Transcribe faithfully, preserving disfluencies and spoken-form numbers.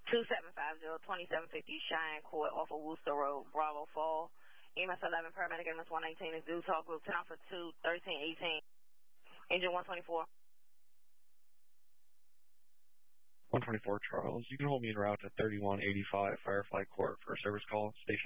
two seven five zero, twenty-seven fifty Cheyenne Court off of Worcester Road, Bravo Fall. E M S eleven, paramedic M S one nineteen is due. Talk group ten Alpha two, thirteen eighteen. Engine one twenty-four. one twenty-four Charles, you can hold me en route to thirty-one eighty-five Firefly Court for a service call. Station